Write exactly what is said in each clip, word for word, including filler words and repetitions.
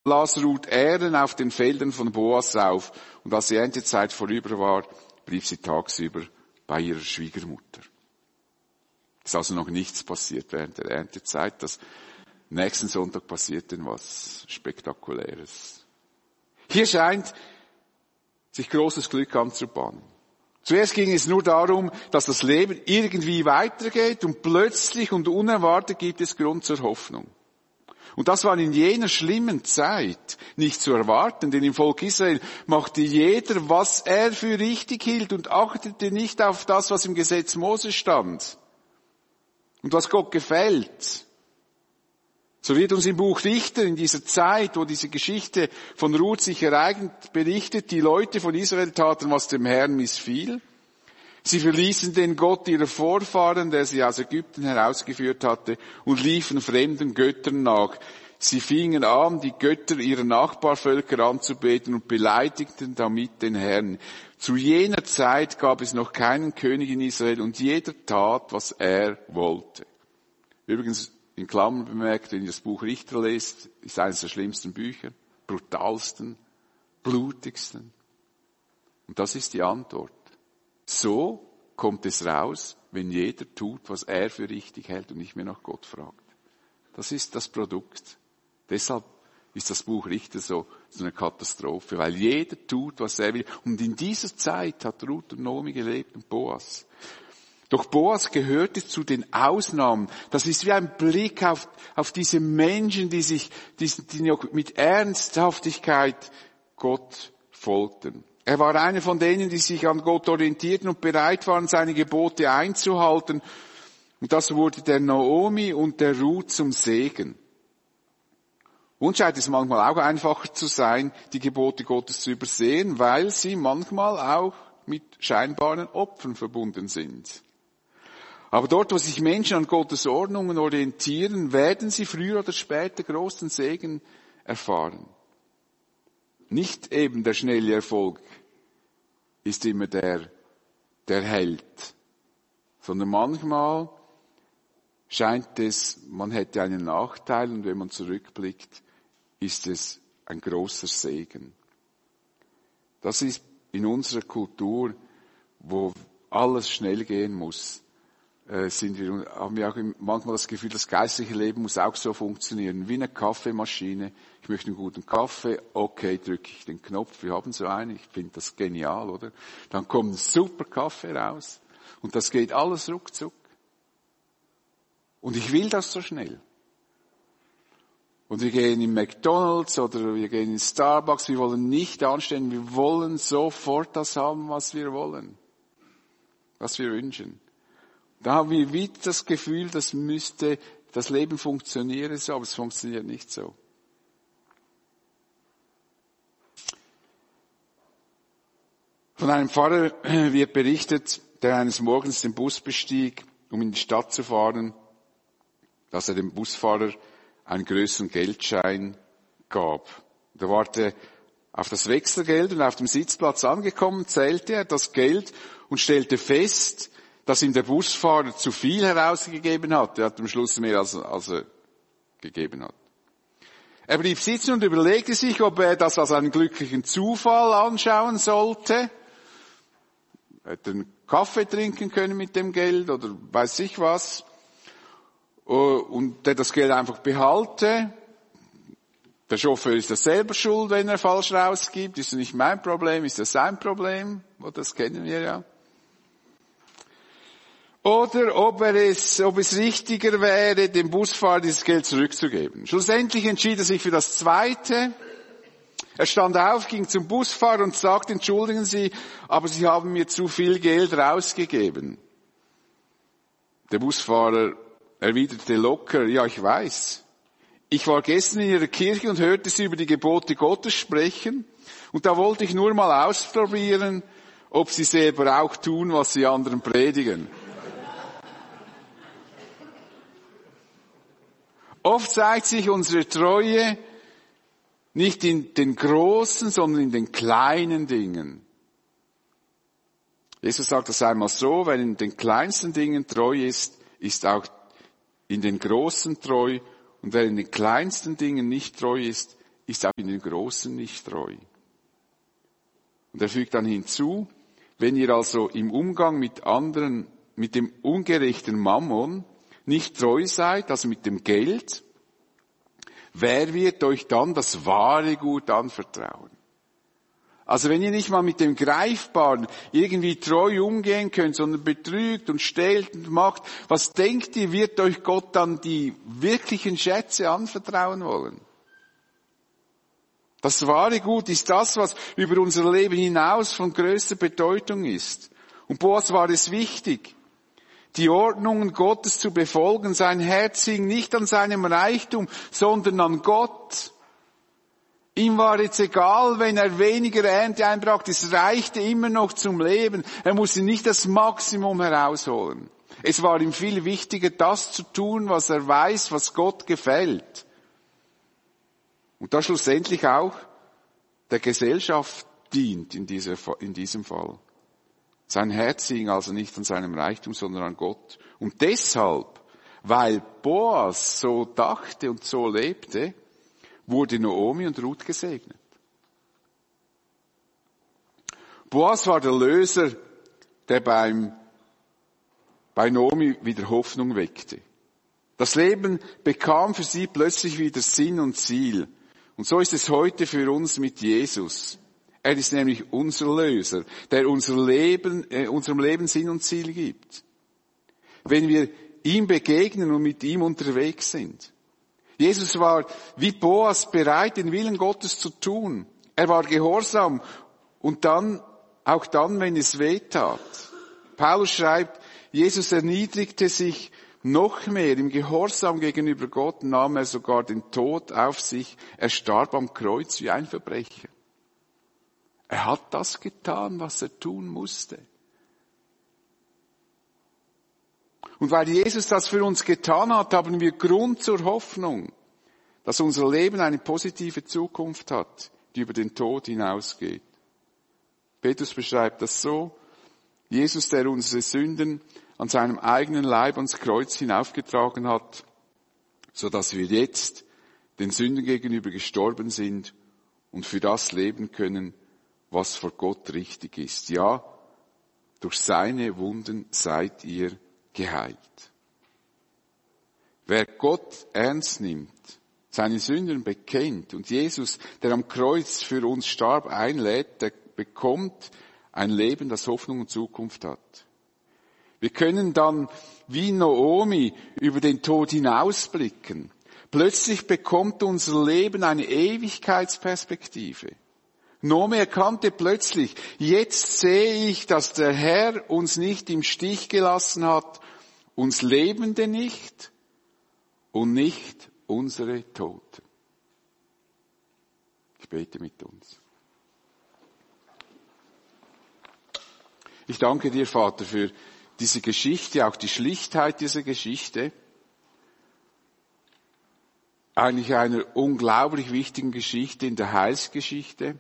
las Ruth Ähren auf den Feldern von Boas auf, und als die Erntezeit vorüber war, blieb sie tagsüber bei ihrer Schwiegermutter. Es ist also noch nichts passiert während der Erntezeit. Das nächsten Sonntag passiert denn was Spektakuläres. Hier scheint sich großes Glück anzubahnen. Zuerst ging es nur darum, dass das Leben irgendwie weitergeht, und plötzlich und unerwartet gibt es Grund zur Hoffnung. Und das war in jener schlimmen Zeit nicht zu erwarten, denn im Volk Israel machte jeder, was er für richtig hielt, und achtete nicht auf das, was im Gesetz Mose stand und was Gott gefällt. So wird uns im Buch Richter in dieser Zeit, wo diese Geschichte von Ruth sich ereignet, berichtet, die Leute von Israel taten, was dem Herrn missfiel. Sie verließen den Gott ihrer Vorfahren, der sie aus Ägypten herausgeführt hatte, und liefen fremden Göttern nach. Sie fingen an, die Götter ihrer Nachbarvölker anzubeten und beleidigten damit den Herrn. Zu jener Zeit gab es noch keinen König in Israel, und jeder tat, was er wollte. Übrigens, in Klammern bemerkt, wenn ihr das Buch Richter lest, ist eines der schlimmsten Bücher, brutalsten, blutigsten. Und das ist die Antwort. So kommt es raus, wenn jeder tut, was er für richtig hält und nicht mehr nach Gott fragt. Das ist das Produkt. Deshalb ist das Buch Richter so, so eine Katastrophe, weil jeder tut, was er will. Und in dieser Zeit hat Ruth und Naomi gelebt und Boas. Doch Boas gehörte zu den Ausnahmen. Das ist wie ein Blick auf, auf diese Menschen, die sich, die, die mit Ernsthaftigkeit Gott folgten. Er war einer von denen, die sich an Gott orientierten und bereit waren, seine Gebote einzuhalten. Und das wurde der Naomi und der Ruth zum Segen. Uns scheint es manchmal auch einfacher zu sein, die Gebote Gottes zu übersehen, weil sie manchmal auch mit scheinbaren Opfern verbunden sind. Aber dort, wo sich Menschen an Gottes Ordnungen orientieren, werden sie früher oder später großen Segen erfahren. Nicht eben der schnelle Erfolg ist immer der, der hält, sondern manchmal scheint es, man hätte einen Nachteil, und wenn man zurückblickt, ist es ein großer Segen. Das ist in unserer Kultur, wo alles schnell gehen muss, sind wir, haben wir auch manchmal das Gefühl, das geistliche Leben muss auch so funktionieren, wie eine Kaffeemaschine. Ich möchte einen guten Kaffee, okay, drücke ich den Knopf, wir haben so einen, ich finde das genial, oder? Dann kommt ein super Kaffee raus, und das geht alles ruckzuck. Und ich will das so schnell. Und wir gehen in McDonald's oder wir gehen in Starbucks, wir wollen nicht anstehen, wir wollen sofort das haben, was wir wollen, was wir wünschen. Da haben wir wie das Gefühl, das müsste, das Leben funktioniere so, aber es funktioniert nicht so. Von einem Pfarrer wird berichtet, der eines Morgens den Bus bestieg, um in die Stadt zu fahren, dass er dem Busfahrer einen größeren Geldschein gab. Da warte auf das Wechselgeld, und auf dem Sitzplatz angekommen, zählte er das Geld und stellte fest, dass ihm der Busfahrer zu viel herausgegeben hat. Er hat am Schluss mehr, als, als er gegeben hat. Er blieb sitzen und überlegte sich, ob er das als einen glücklichen Zufall anschauen sollte. Er hätte einen Kaffee trinken können mit dem Geld oder weiß ich was. Und der das Geld einfach behalte. Der Chauffeur ist ja selber schuld, wenn er falsch rausgibt. Ist ja nicht mein Problem, ist ja sein Problem. Das kennen wir ja. Oder ob er es, ob es richtiger wäre, dem Busfahrer dieses Geld zurückzugeben. Schlussendlich entschied er sich für das Zweite. Er stand auf, ging zum Busfahrer und sagte, entschuldigen Sie, aber Sie haben mir zu viel Geld rausgegeben. Der Busfahrer erwiderte locker, ja, ich weiß. Ich war gestern in Ihrer Kirche und hörte Sie über die Gebote Gottes sprechen, und da wollte ich nur mal ausprobieren, ob Sie selber auch tun, was Sie anderen predigen. Oft zeigt sich unsere Treue nicht in den großen, sondern in den kleinen Dingen. Jesus sagt das einmal so, wer in den kleinsten Dingen treu ist, ist auch in den großen treu, und wer in den kleinsten Dingen nicht treu ist, ist auch in den Großen nicht treu. Und er fügt dann hinzu, wenn ihr also im Umgang mit anderen, mit dem ungerechten Mammon nicht treu seid, also mit dem Geld, wer wird euch dann das wahre Gut anvertrauen? Also wenn ihr nicht mal mit dem Greifbaren irgendwie treu umgehen könnt, sondern betrügt und stählt und macht, was denkt ihr, wird euch Gott dann die wirklichen Schätze anvertrauen wollen? Das wahre Gut ist das, was über unser Leben hinaus von größter Bedeutung ist. Und Boas war es wichtig, die Ordnungen Gottes zu befolgen. Sein Herz hing nicht an seinem Reichtum, sondern an Gott. Ihm war jetzt egal, wenn er weniger Ernte einbrachte, es reichte immer noch zum Leben. Er musste nicht das Maximum herausholen. Es war ihm viel wichtiger, das zu tun, was er weiß, was Gott gefällt. Und das schlussendlich auch der Gesellschaft dient in, dieser, in diesem Fall. Sein Herz hing also nicht an seinem Reichtum, sondern an Gott. Und deshalb, weil Boas so dachte und so lebte, wurde Naomi und Ruth gesegnet. Boas war der Löser, der beim, bei Naomi wieder Hoffnung weckte. Das Leben bekam für sie plötzlich wieder Sinn und Ziel. Und so ist es heute für uns mit Jesus. Er ist nämlich unser Löser, der unser Leben, äh, unserem Leben Sinn und Ziel gibt. Wenn wir ihm begegnen und mit ihm unterwegs sind. Jesus war wie Boas bereit, den Willen Gottes zu tun. Er war gehorsam und dann, auch dann, wenn es weh tat. Paulus schreibt, Jesus erniedrigte sich noch mehr. Im Gehorsam gegenüber Gott nahm er sogar den Tod auf sich. Er starb am Kreuz wie ein Verbrecher. Er hat das getan, was er tun musste. Und weil Jesus das für uns getan hat, haben wir Grund zur Hoffnung, dass unser Leben eine positive Zukunft hat, die über den Tod hinausgeht. Petrus beschreibt das so: Jesus, der unsere Sünden an seinem eigenen Leib ans Kreuz hinaufgetragen hat, so dass wir jetzt den Sünden gegenüber gestorben sind und für das leben können, was vor Gott richtig ist. Ja, durch seine Wunden seid ihr geheilt. Wer Gott ernst nimmt, seine Sünden bekennt und Jesus, der am Kreuz für uns starb, einlädt, der bekommt ein Leben, das Hoffnung und Zukunft hat. Wir können dann wie Naomi über den Tod hinausblicken. Plötzlich bekommt unser Leben eine Ewigkeitsperspektive. Naomi erkannte plötzlich, jetzt sehe ich, dass der Herr uns nicht im Stich gelassen hat, uns Lebende nicht und nicht unsere Toten. Ich bete mit uns. Ich danke dir, Vater, für diese Geschichte, auch die Schlichtheit dieser Geschichte. Eigentlich einer unglaublich wichtigen Geschichte in der Heilsgeschichte.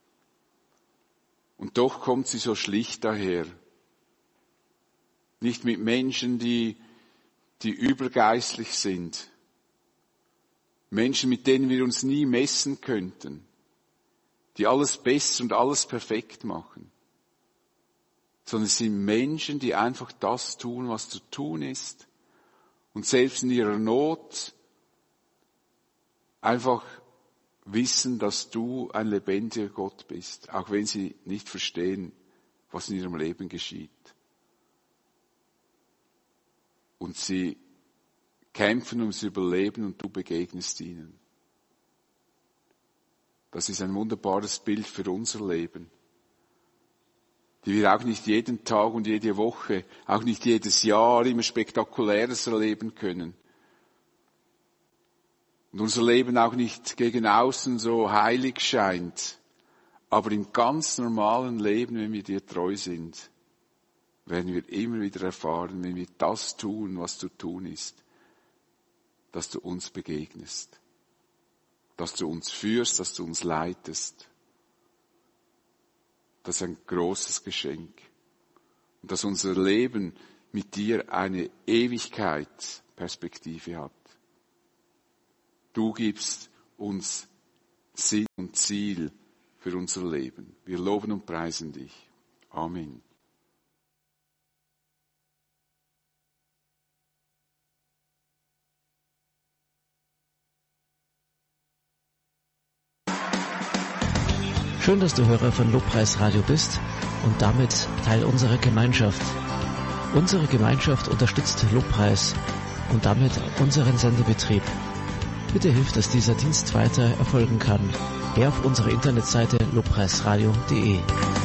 Und doch kommt sie so schlicht daher. Nicht mit Menschen, die, die übergeistlich sind. Menschen, mit denen wir uns nie messen könnten. Die alles besser und alles perfekt machen. Sondern es sind Menschen, die einfach das tun, was zu tun ist. Und selbst in ihrer Not einfach wissen, dass du ein lebendiger Gott bist, auch wenn sie nicht verstehen, was in ihrem Leben geschieht. Und sie kämpfen ums Überleben und du begegnest ihnen. Das ist ein wunderbares Bild für unser Leben, die wir auch nicht jeden Tag und jede Woche, auch nicht jedes Jahr immer Spektakuläres erleben können. Und unser Leben auch nicht gegen außen so heilig scheint. Aber im ganz normalen Leben, wenn wir dir treu sind, werden wir immer wieder erfahren, wenn wir das tun, was zu tun ist, dass du uns begegnest. Dass du uns führst, dass du uns leitest. Das ist ein großes Geschenk. Und dass unser Leben mit dir eine Ewigkeitsperspektive hat. Du gibst uns Sinn und Ziel für unser Leben. Wir loben und preisen dich. Amen. Schön, dass du Hörer von Lobpreis Radio bist und damit Teil unserer Gemeinschaft. Unsere Gemeinschaft unterstützt Lobpreis und damit unseren Sendebetrieb. Bitte hilf, dass dieser Dienst weiter erfolgen kann. Geh auf unsere Internetseite lobpreisradio punkt de.